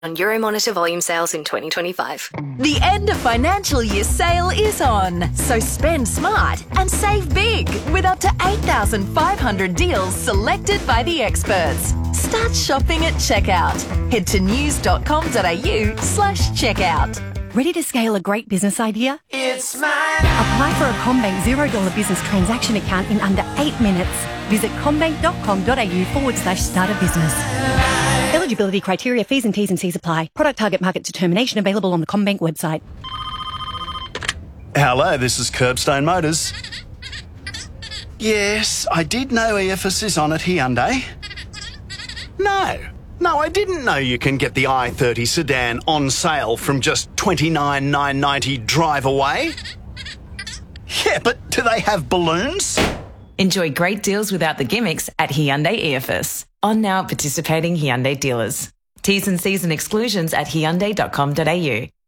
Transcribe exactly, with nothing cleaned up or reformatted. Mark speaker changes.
Speaker 1: on Euromonitor volume sales in twenty twenty-five.
Speaker 2: The end of financial year sale is on, so spend smart and save big with up to eight thousand five hundred deals selected by the experts. Start shopping at checkout. Head to news.com.au slash checkout.
Speaker 3: Ready to scale a great business idea?
Speaker 4: It's mine.
Speaker 3: Apply for a CommBank zero dollar business transaction account in under eight minutes. Visit commbank.com.au forward slash start a business. Eligibility criteria, fees and T's and C's apply. Product target market determination available on the CommBank website.
Speaker 5: Hello, this is Curbstone Motors. Yes, I did know E F S is on at Hyundai. No, no, I didn't know you can get the i thirty sedan on sale from just twenty-nine thousand nine hundred ninety drive away. Yeah, but do they have balloons?
Speaker 6: Enjoy great deals without the gimmicks at Hyundai E F S. On now participating Hyundai dealers. T's and C's and exclusions at hyundai dot com dot a u.